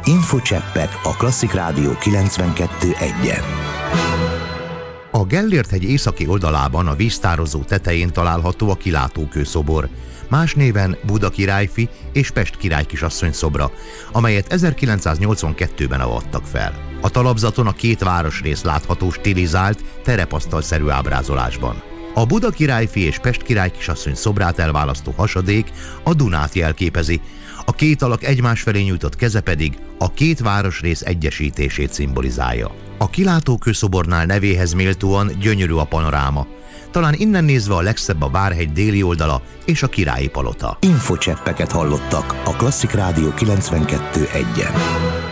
Infocseppek a Klasszik Rádió 92.1-en. A Gellért-hegy északi oldalában a víztározó tetején található a kilátókőszobor, más néven Buda királyfi és Pest király kisasszony szobra, amelyet 1982-ben avattak fel. A talapzaton a két városrész látható stilizált, terepasztalszerű ábrázolásban. A Buda királyfi és Pest király kisasszony szobrát elválasztó hasadék a Dunát jelképezi, a két alak egymás felé nyújtott keze pedig a két városrész egyesítését szimbolizálja. A kilátókőszobornál nevéhez méltóan gyönyörű a panoráma. Talán innen nézve a legszebb a Várhegy déli oldala és a Királyi Palota. Infocseppeket hallottak a Klasszik Rádió 92.1-en.